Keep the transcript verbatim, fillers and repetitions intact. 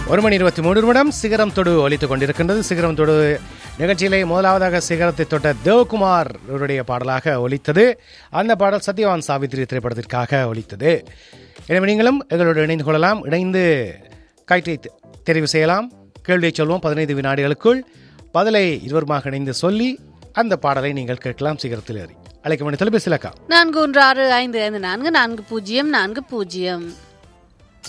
ஒரு மணி இருபத்தி மூன்று நிமிடம் சிகரம் தொடு ஒலித்துக் கொண்டிருக்கின்றது. சிகரம் தொடு நிகழ்ச்சியிலே முதலாவதாக சிகரத்தை தொட்ட தேவகுமார் அவருடைய பாடலாக ஒலித்தது. அந்த பாடல் சத்யவான் சாவித்ரி திரைப்படத்திற்காக ஒலித்தது. எனவே நீங்களும் எங்களோடு இணைந்து கொள்ளலாம். இணைந்து கயிற்றை தெரிவு செய்யலாம். கேள்வியை சொல்வோம். பதினைந்து வினாடிகளுக்குள் பதிலை இருவருமாக இணைந்து சொல்லி அந்த பாடலை நீங்கள் கேட்கலாம். சிகரத்தில் ஏறி அழைக்க வேண்டிய தொலைபேசி இலக்கம் நான்கு ஒன்று ஆறு ஐந்து ஐந்து நான்கு நான்கு பூஜ்ஜியம் நான்கு பூஜ்ஜியம்.